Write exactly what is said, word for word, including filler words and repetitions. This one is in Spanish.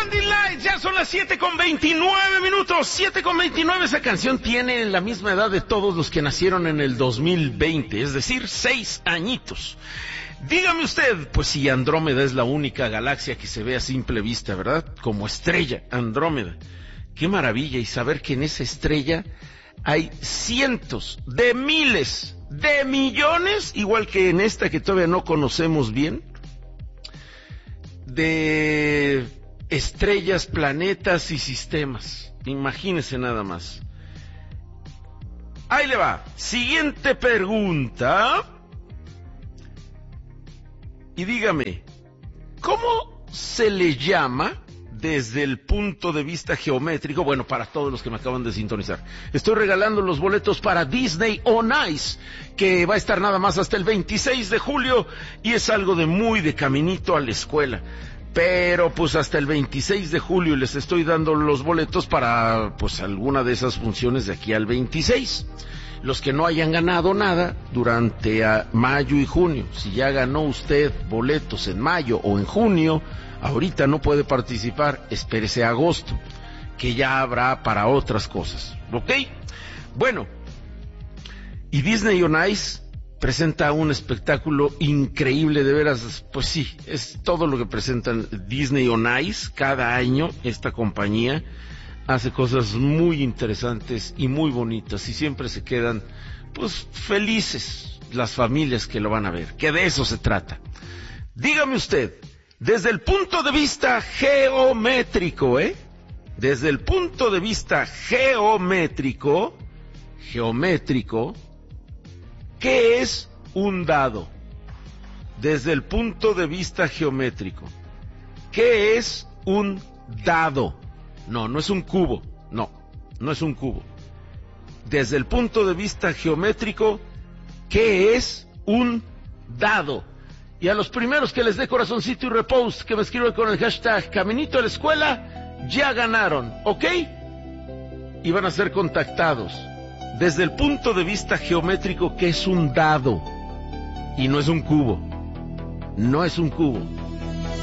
Blinding Lights, ya son las siete con veintinueve minutos, siete con veintinueve. Esa canción tiene la misma edad de todos los que nacieron en el dos mil veinte, es decir, seis añitos. Dígame usted, pues si Andrómeda es la única galaxia que se ve a simple vista, ¿verdad? Como estrella, Andrómeda. Qué maravilla, y saber que en esa estrella hay cientos de miles de millones, igual que en esta que todavía no conocemos bien, de estrellas, planetas y sistemas. Imagínese nada más. Ahí le va. Siguiente pregunta. Y dígame, ¿cómo se le llama desde el punto de vista geométrico? Bueno, para todos los que me acaban de sintonizar, estoy regalando los boletos para Disney on Ice, que va a estar nada más hasta el veintiséis de julio, y es algo de muy de caminito a la escuela. Pero pues hasta el veintiséis de julio les estoy dando los boletos para pues alguna de esas funciones de aquí al veintiséis. Los que no hayan ganado nada durante a mayo y junio, si ya ganó usted boletos en mayo o en junio, ahorita no puede participar, espérese a agosto, que ya habrá para otras cosas, ¿ok? Bueno, y Disney on Ice presenta un espectáculo increíble, de veras, pues sí, es todo lo que presentan Disney on Ice. Cada año esta compañía hace cosas muy interesantes y muy bonitas, y siempre se quedan, pues, felices las familias que lo van a ver, que de eso se trata. Dígame usted, desde el punto de vista geométrico, ¿eh? Desde el punto de vista geométrico, geométrico, ¿qué es un dado? Desde el punto de vista geométrico, ¿qué es un dado? No, no es un cubo, no, no es un cubo. Desde el punto de vista geométrico, ¿qué es un dado? Y a los primeros que les dé corazoncito y repost, que me escriban con el hashtag Caminito a la Escuela, ya ganaron, ¿ok? Y van a ser contactados. Desde el punto de vista geométrico, ¿qué es un dado? Y no es un cubo, no es un cubo.